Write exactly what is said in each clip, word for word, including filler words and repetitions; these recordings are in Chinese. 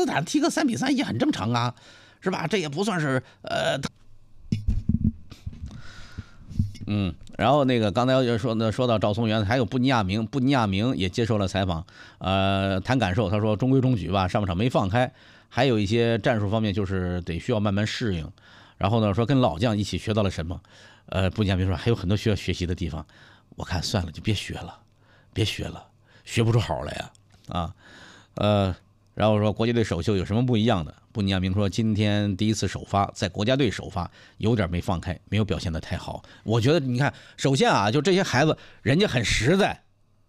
斯坦踢个三比三也很正常啊，是吧？这也不算是呃。嗯，然后那个刚才又说呢，说到赵松元，还有布尼亚明，布尼亚明也接受了采访，呃，谈感受，他说中规中矩吧，上半场没放开，还有一些战术方面就是得需要慢慢适应。然后呢，说跟老将一起学到了什么？呃，布尼亚明说还有很多需要学习的地方，我看算了，就别学了，别学了，学不出好来呀，啊，呃。然后说国家队首秀有什么不一样的？布尼亚明说今天第一次首发，在国家队首发有点没放开，没有表现得太好。我觉得你看，首先啊，就这些孩子，人家很实在，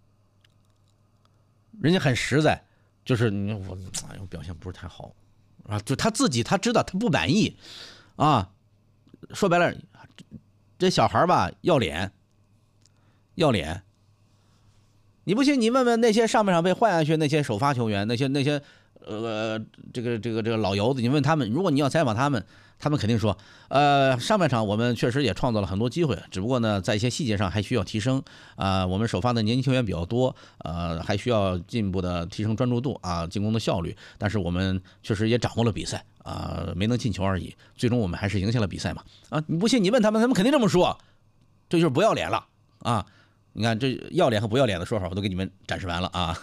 人家很实在，就是你我哎呦表现不是太好啊，就他自己他知道他不满意啊。说白了，这小孩吧要脸，要脸。你不信，你问问那些上半场被换下去那些首发球员，那些那些呃这个这个这个老油子，你问他们，如果你要采访他们，他们肯定说，呃，上半场我们确实也创造了很多机会，只不过呢，在一些细节上还需要提升啊、呃。我们首发的年轻球员比较多，呃，还需要进一步的提升专注度啊，进攻的效率。但是我们确实也掌握了比赛啊、呃，没能进球而已。最终我们还是赢下了比赛嘛啊！你不信，你问他们，他们肯定这么说，这就是不要脸了啊！你看这要脸和不要脸的说法，我都给你们展示完了啊。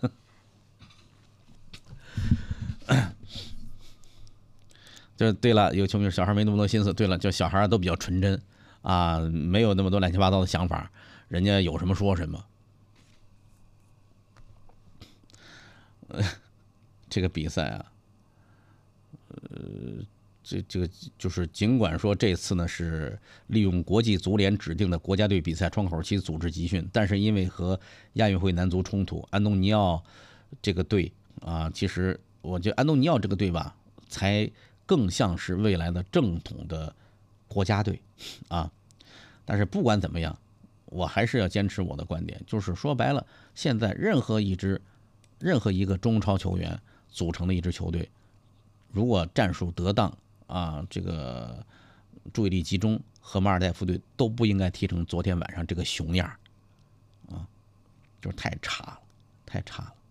就对了，有球迷说小孩没那么多心思。对了，就小孩都比较纯真啊，没有那么多乱七八糟的想法，人家有什么说什么。呃，这个比赛啊，呃。这这个就是尽管说这次呢是利用国际足联指定的国家队比赛窗口期组织集训，但是因为和亚运会男足冲突，安东尼奥这个队啊，其实我觉得安东尼奥这个队吧，才更像是未来的正统的国家队啊。但是不管怎么样，我还是要坚持我的观点，就是说白了，现在任何一支任何一个中超球员组成的一支球队，如果战术得当啊，这个注意力集中，和马尔代夫队都不应该踢成昨天晚上这个熊样啊，就是太差了，太差了。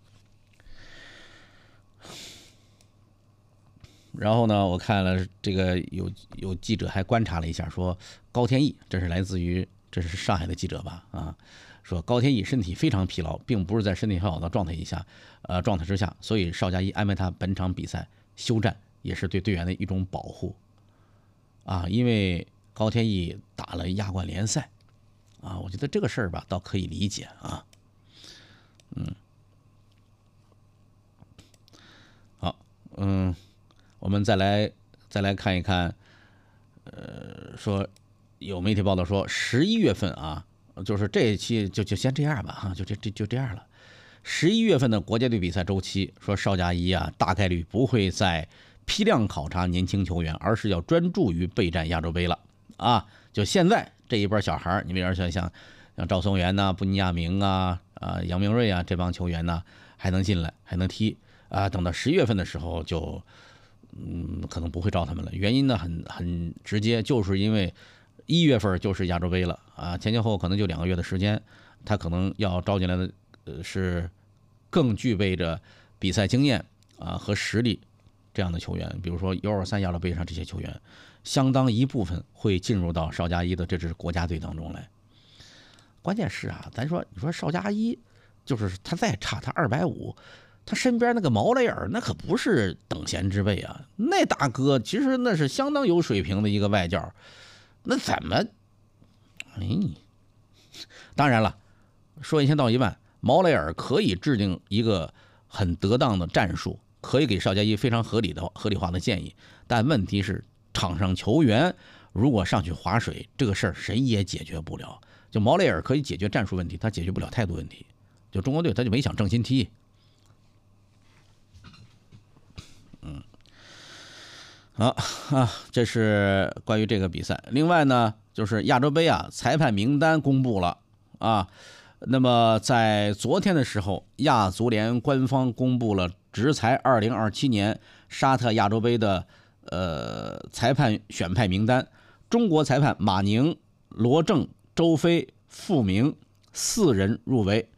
然后呢，我看了这个有有记者还观察了一下，说高天意，这是来自于这是上海的记者吧啊，说高天意身体非常疲劳，并不是在身体很好的状态一下，呃状态之下，所以邵佳一安排他本场比赛休战。也是对队员的一种保护啊，因为高天意打了亚冠联赛啊，我觉得这个事儿吧，倒可以理解啊。嗯，好，嗯，我们再来再来看一看，呃，说有媒体报道说，十一月份啊，就是这一期就就先这样吧，哈，就这这就这样了。十一月份的国家队比赛周期，说邵佳一啊，大概率不会在批量考察年轻球员，而是要专注于备战亚洲杯了啊！就现在这一波小孩，你比如说像像赵松元呐、布尼亚明啊、啊杨明瑞啊这帮球员呢，还能进来，还能踢啊。等到十月份的时候就，嗯，可能不会招他们了。原因呢很很直接，就是因为一月份就是亚洲杯了啊，前前后后可能就两个月的时间，他可能要招进来的呃是更具备着比赛经验啊和实力。这样的球员，比如说 U 二三 亚洲杯上这些球员，相当一部分会进入到邵佳一的这支国家队当中来。关键是啊，咱说你说邵佳一，就是他再差，他二百五，他身边那个毛雷尔那可不是等闲之辈啊，那大哥其实那是相当有水平的一个外教，那怎么？哎，当然了，说一千道一万，毛雷尔可以制定一个很得当的战术。可以给邵佳一非常合理的合理化的建议，但问题是场上球员如果上去划水，这个事儿谁也解决不了。就毛雷尔可以解决战术问题，他解决不了态度问题。就中国队他就没想正心踢。嗯，好啊，这是关于这个比赛。另外呢，就是亚洲杯啊，裁判名单公布了啊。那么在昨天的时候，亚足联官方公布了执裁二零二七年沙特亚洲杯的呃裁判选派名单，中国裁判马宁、罗正、周飞、傅明四人入围，